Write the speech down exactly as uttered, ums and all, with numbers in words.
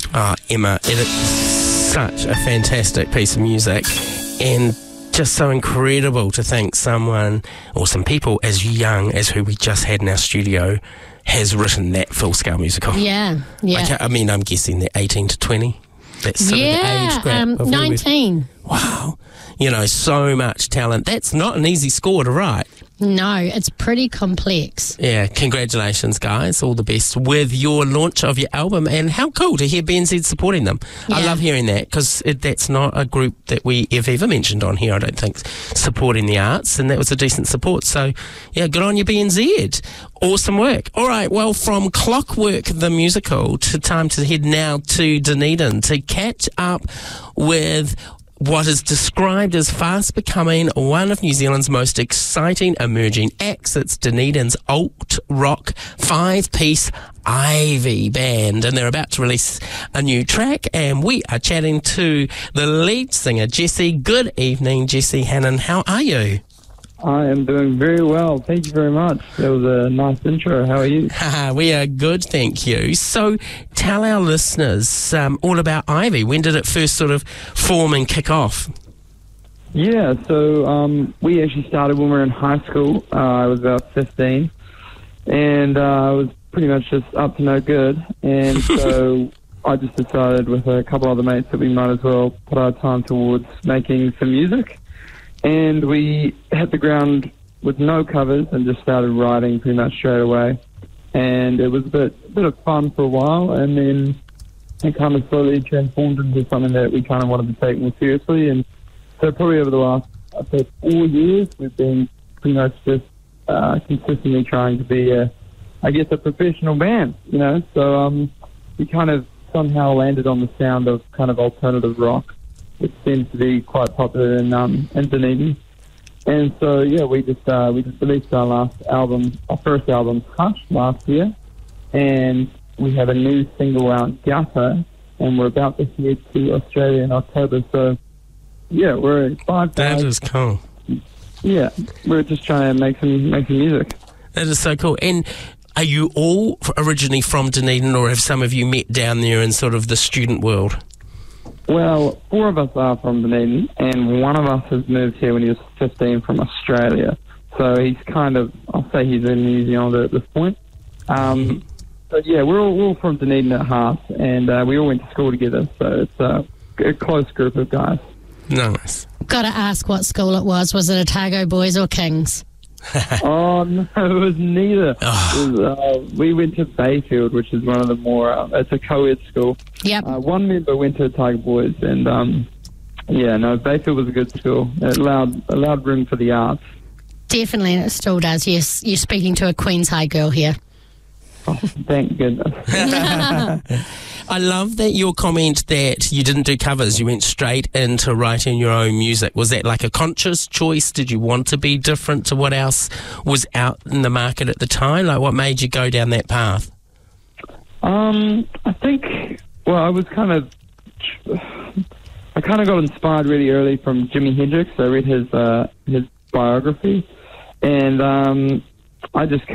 Oh, Emma, it is such a fantastic piece of music, and just so incredible to think someone or some people as young as who we just had in our studio has written that full-scale musical. Yeah, yeah. Like, I mean, I'm guessing they're eighteen to twenty. That's sort yeah, of the age gap. um, of where we've- nineteen. Wow. You know, so much talent. That's not an easy score to write. No, it's pretty complex. Yeah, congratulations, guys. All the best with your launch of your album. And how cool to hear B N Z supporting them. I Yeah. love hearing that, because that's not a group that we have ever mentioned on here, I don't think, supporting the arts. And that was a decent support. So, yeah, good on you, B N Z. Awesome work. All right, well, from Clockwork the musical to time to head now to Dunedin to catch up with what is described as fast becoming one of New Zealand's most exciting emerging acts. It's Dunedin's alt rock five-piece Ivy band, and they're about to release a new track, and we are chatting to the lead singer, Jesse. Good evening, Jesse Hannon. How are you? I am doing very well. Thank you very much. That was a nice intro. How are you? We are good, thank you. So tell our listeners um, all about Ivy. When did it first sort of form and kick off? Yeah, so um, we actually started when we were in high school. Uh, I was about fifteen, and uh, I was pretty much just up to no good. And so I just decided with a couple other mates that we might as well put our time towards making some music. And we hit the ground with no covers and just started writing pretty much straight away. And it was a bit, a bit of fun for a while, and then it kind of slowly transformed into something that we kind of wanted to take more seriously. And so probably over the last, I'd say, four years, we've been pretty much just uh, consistently trying to be, a, I guess, a professional band, you know. So um, we kind of somehow landed on the sound of kind of alternative rock. It seems to be quite popular in um, in Dunedin, and so yeah, we just uh, we just released our last album, our first album, Hush, last year, and we have a new single out, Gata, and we're about to head to Australia in October. So yeah, we're five guys. That is cool. Yeah, we're just trying to make some make some music. That is so cool. And are you all originally from Dunedin, or have some of you met down there in sort of the student world? Well, four of us are from Dunedin, and one of us has moved here when he was fifteen from Australia. So he's kind of, I'll say he's in New Zealand at this point. Um, but yeah, we're all, we're all from Dunedin at heart, and uh, we all went to school together, so it's uh, a close group of guys. Nice. Got to ask what school it was. Was it Otago Boys or Kings? Oh, no, it was neither. Oh. It was, uh, we went to Bayfield, which is one of the more, uh, it's a co-ed school. Yep. Uh, one member went to Tiger Boys, and um, yeah, no, Bayfield was a good school. It allowed, allowed room for the arts. Definitely, and it still does. Yes, you're speaking to a Queen's High girl here. Oh, thank goodness. I love that your comment that you didn't do covers, you went straight into writing your own music. Was that like a conscious choice? Did you want to be different to what else was out in the market at the time? Like, what made you go down that path? Um, I think, well, I was kind of, I kind of got inspired really early from Jimi Hendrix. I read his uh, his biography, and um, I just